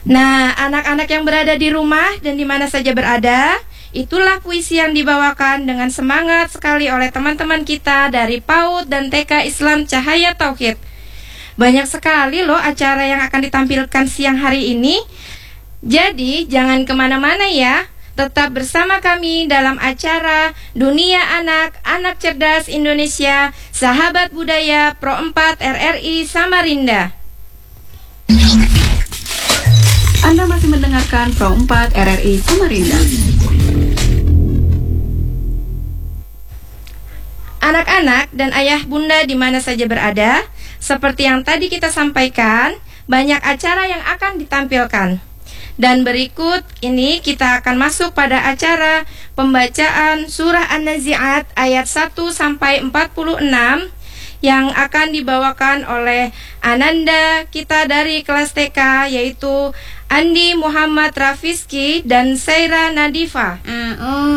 Nah, anak-anak yang berada di rumah dan di mana saja berada, itulah puisi yang dibawakan dengan semangat sekali oleh teman-teman kita dari PAUD dan TK Islam Cahaya Tauhid. Banyak sekali loh acara yang akan ditampilkan siang hari ini. Jadi jangan kemana-mana ya, tetap bersama kami dalam acara Dunia Anak, Anak Cerdas Indonesia, Sahabat Budaya Pro 4 RRI Samarinda. Anda masih mendengarkan Pro 4 RRI Samarinda. Anak-anak dan ayah bunda di mana saja berada, seperti yang tadi kita sampaikan, banyak acara yang akan ditampilkan. Dan berikut ini kita akan masuk pada acara pembacaan surah An-Nazi'at ayat 1 sampai 46 yang akan dibawakan oleh Ananda kita dari kelas TK, yaitu Andi Muhammad Rafiski dan Saira Nadifa.